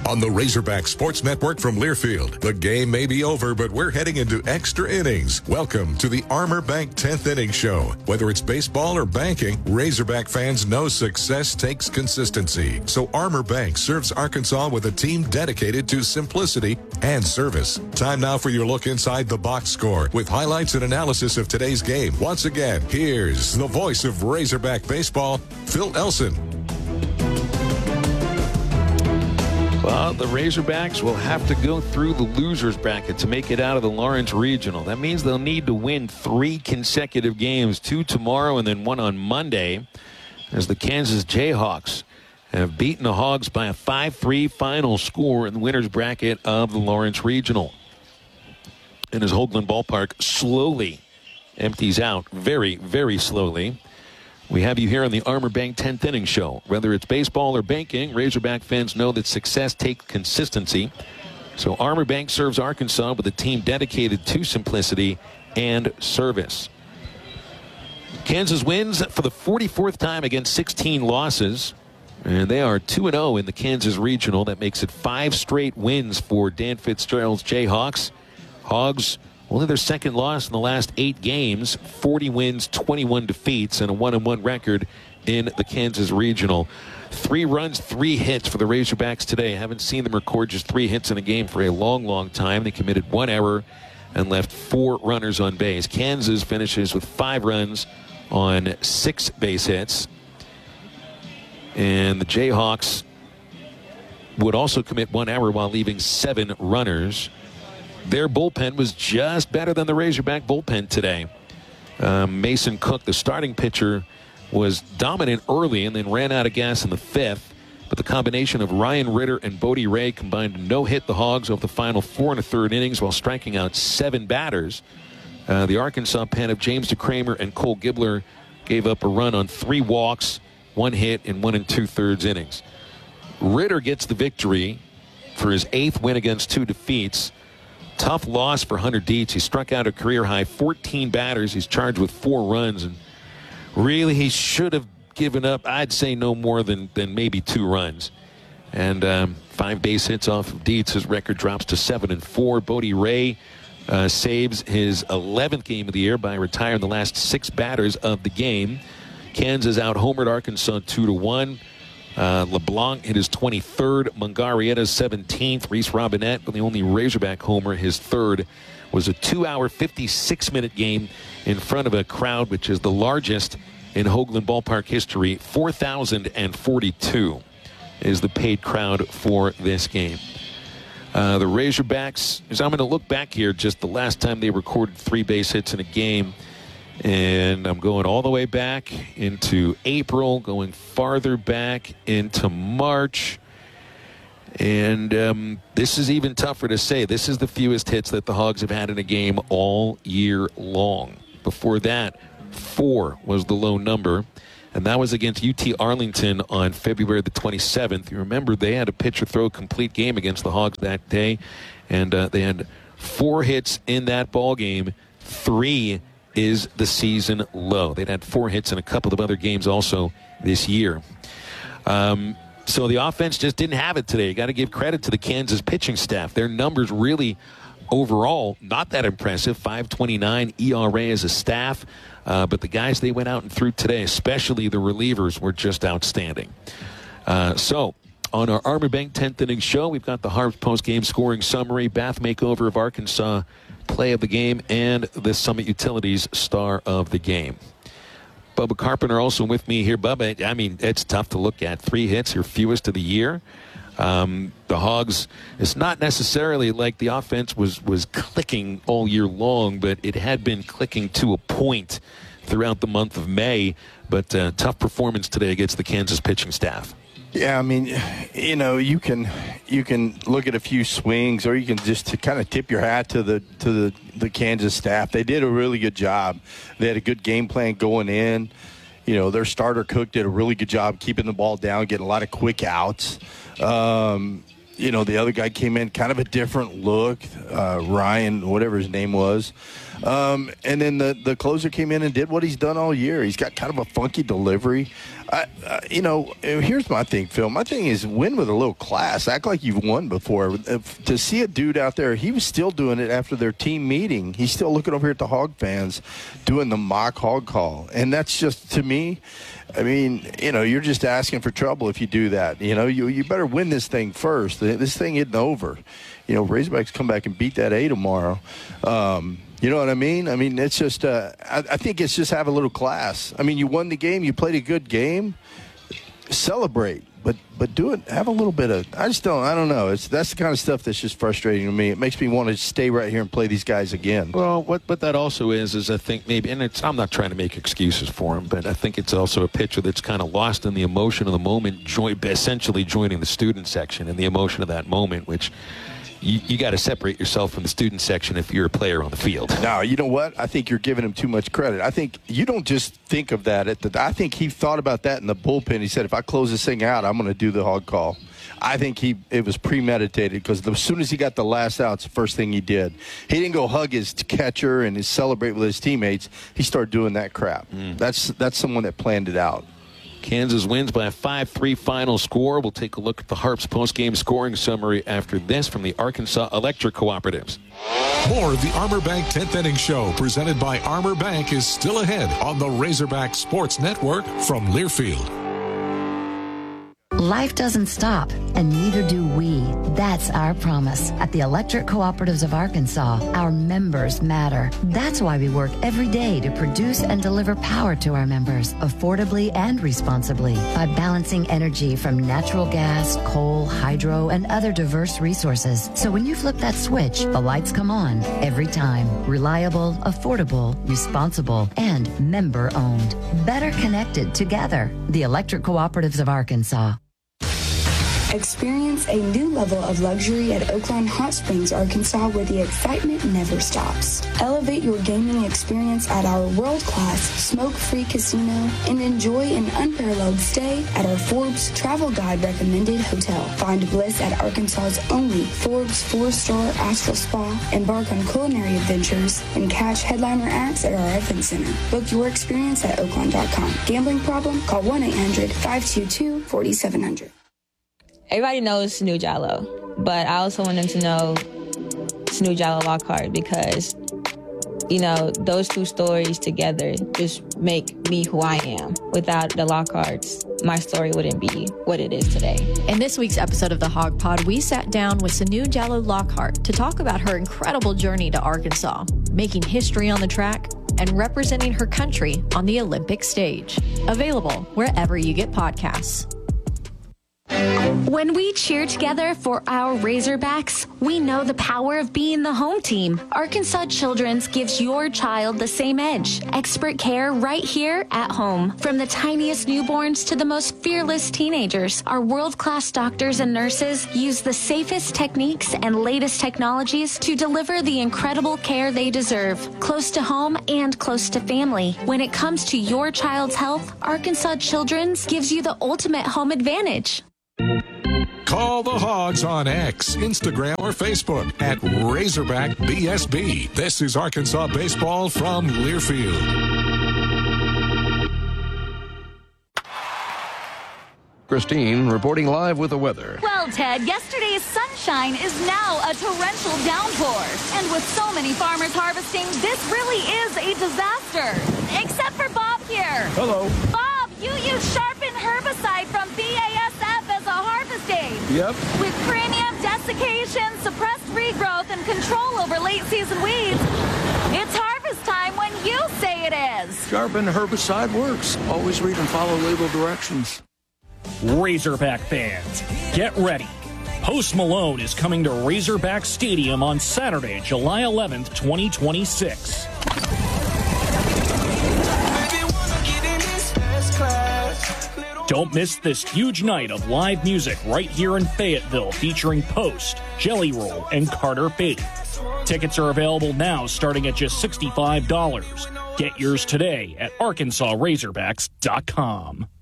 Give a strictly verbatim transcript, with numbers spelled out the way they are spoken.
on the Razorback Sports Network from Learfield. The game may be over, but we're heading into extra innings. Welcome to the Armor Bank tenth Inning Show. Whether it's baseball or banking, Razorback fans know success takes consistency. So Armor Bank serves Arkansas with a team dedicated to simplicity and service. Time now for your look inside the box score with highlights and analysis of today's game. Once again, here's the voice of Razorback baseball, Phil Elson. Well, the Razorbacks will have to go through the losers bracket to make it out of the Lawrence Regional. That means they'll need to win three consecutive games, two tomorrow and then one on Monday, as the Kansas Jayhawks have beaten the Hogs by a five three final score in the winners bracket of the Lawrence Regional. And as Hoagland Ballpark slowly empties out, very, very slowly, we have you here on the Armor Bank tenth Inning Show. Whether it's baseball or banking, Razorback fans know that success takes consistency. So Armor Bank serves Arkansas with a team dedicated to simplicity and service. Kansas wins for the forty-fourth time against sixteen losses. And they are two and oh in the Kansas Regional. That makes it five straight wins for Dan Fitzgerald's Jayhawks. Hogs, only their second loss in the last eight games, forty wins, twenty-one defeats, and a one and one record in the Kansas Regional. Three runs, three hits for the Razorbacks today. Haven't seen them record just three hits in a game for a long, long time. They committed one error and left four runners on base. Kansas finishes with five runs on six base hits. And the Jayhawks would also commit one error while leaving seven runners. Their bullpen was just better than the Razorback bullpen today. Um, Mason Cook, the starting pitcher, was dominant early and then ran out of gas in the fifth. But the combination of Ryan Ritter and Bodie Ray combined to no-hit the Hogs over the final four and a third innings while striking out seven batters. Uh, the Arkansas pen of James DeCramer and Cole Gibbler gave up a run on three walks, one hit, in one and two-thirds innings. Ritter gets the victory for his eighth win against two defeats. Tough loss for Hunter Dietz. He struck out a career-high fourteen batters. He's charged with four runs. And really, he should have given up, I'd say, no more than, than maybe two runs. And um, five base hits off of Dietz. His record drops to seven and four. Bodie Ray uh, saves his eleventh game of the year by retiring the last six batters of the game. Kansas out-homered Arkansas two to one. Uh, LeBlanc hit his twenty-third. Mungarieta's seventeenth. Reese Robinette, the only Razorback homer, his third, was a two-hour, fifty-six minute game in front of a crowd which is the largest in Hoagland Ballpark history. four thousand forty-two is the paid crowd for this game. Uh, the Razorbacks, as I'm going to look back here, just the last time they recorded three base hits in a game. And I'm going all the way back into April, going farther back into March. And um, this is even tougher to say. This is the fewest hits that the Hogs have had in a game all year long. Before that, four was the low number. And that was against U T Arlington on February the twenty-seventh. You remember they had a pitcher throw a complete game against the Hogs that day. And uh, they had four hits in that ball game. Three is the season low. They'd had four hits in a couple of other games also this year. Um, so the offense just didn't have it today. You got to give credit to the Kansas pitching staff. Their numbers really, overall, not that impressive. five twenty-nine E R A as a staff. Uh, but the guys they went out and threw today, especially the relievers, were just outstanding. Uh, so, on our Armor Bank tenth Inning Show, we've got the Harps post-game scoring summary, Bath makeover of Arkansas, play of the game, and the Summit Utilities star of the game. Bubba Carpenter also with me here. Bubba, I mean, it's tough to look at. Three hits, your fewest of the year. Um, the Hogs, it's not necessarily like the offense was, was clicking all year long, but it had been clicking to a point throughout the month of May. But uh, tough performance today against the Kansas pitching staff. Yeah, I mean, you know, you can you can look at a few swings, or you can just to kind of tip your hat to the to the, the Kansas staff. They did a really good job. They had a good game plan going in. You know, their starter Cook did a really good job keeping the ball down, getting a lot of quick outs. Um, you know, the other guy came in, kind of a different look, uh, Ryan, whatever his name was. Um, and then the, the closer came in and did what he's done all year. He's got kind of a funky delivery. I, uh, you know, here's my thing, Phil. My thing is win with a little class. Act like you've won before. If, to see a dude out there, he was still doing it after their team meeting. He's still looking over here at the Hog fans doing the mock hog call. And that's just, to me, I mean, you know, you're just asking for trouble if you do that. You know, you you better win this thing first. This thing isn't over. You know, Razorbacks come back and beat that A tomorrow. Um, you know what I mean? I mean, it's just, uh, I, I think it's just have a little class. I mean, you won the game. You played a good game. Celebrate. But but do it. Have a little bit of. I just don't. I don't know. It's that's the kind of stuff that's just frustrating to me. It makes me want to stay right here and play these guys again. Well, what what that also is is I think maybe, and it's I'm not trying to make excuses for him, but I think it's also a pitcher that's kind of lost in the emotion of the moment, join, essentially joining the student section and the emotion of that moment, which. You, you got to separate yourself from the student section if you're a player on the field. No, you know what? I think you're giving him too much credit. I think you don't just think of that. At the, I think he thought about that in the bullpen. He said, if I close this thing out, I'm going to do the hog call. I think he it was premeditated because as soon as he got the last out, it's the first thing he did. He didn't go hug his catcher and his celebrate with his teammates. He started doing that crap. Mm. That's that's someone that planned it out. Kansas wins by a five three final score. We'll take a look at the Harps post-game scoring summary after this from the Arkansas Electric Cooperatives. More of the Armor Bank tenth Inning Show presented by Armor Bank is still ahead on the Razorback Sports Network from Learfield. Life doesn't stop, and neither do we. That's our promise. At the Electric Cooperatives of Arkansas, our members matter. That's why we work every day to produce and deliver power to our members, affordably and responsibly, by balancing energy from natural gas, coal, hydro, and other diverse resources. So when you flip that switch, the lights come on every time. Reliable, affordable, responsible, and member-owned. Better connected together. The Electric Cooperatives of Arkansas. Experience a new level of luxury at Oaklawn Hot Springs, Arkansas, where the excitement never stops. Elevate your gaming experience at our world-class smoke-free casino and enjoy an unparalleled stay at our Forbes Travel Guide recommended hotel. Find bliss at Arkansas's only Forbes four-star Astral Spa. Embark on culinary adventures and catch headliner acts at our event center. Book your experience at oaklawn dot com. Gambling problem? Call one eight hundred five two two four seven zero zero. Everybody knows Sanu Jallow, but I also want them to know Sanu Jallow Lockhart because, you know, those two stories together just make me who I am. Without the Lockharts, my story wouldn't be what it is today. In this week's episode of the Hog Pod, we sat down with Sanu Jallow Lockhart to talk about her incredible journey to Arkansas, making history on the track, and representing her country on the Olympic stage. Available wherever you get podcasts. When we cheer together for our Razorbacks, we know the power of being the home team. Arkansas Children's gives your child the same edge. Expert care right here at home. From the tiniest newborns to the most fearless teenagers, our world-class doctors and nurses use the safest techniques and latest technologies to deliver the incredible care they deserve, close to home and close to family. When it comes to your child's health, Arkansas Children's gives you the ultimate home advantage. Call the Hogs on X, Instagram, or Facebook at Razorback B S B. This is Arkansas baseball from Learfield. Christine reporting live with the weather. Well, Ted, yesterday's sunshine is now a torrential downpour. And with so many farmers harvesting, this really is a disaster. Except for Bob here. Hello. Bob, you use Sharpen herbicide from B A S F as a harvest aid. Yep. With premium desiccation, suppressed regrowth, and control over late season weeds, it's harvest time when you say it is. Sharpen herbicide works. Always read and follow label directions. Razorback fans, get ready. Post Malone is coming to Razorback Stadium on Saturday, July eleventh, twenty twenty-six. Don't miss this huge night of live music right here in Fayetteville featuring Post, Jelly Roll, and Carter Faith. Tickets are available now starting at just sixty-five dollars. Get yours today at arkansas razorbacks dot com.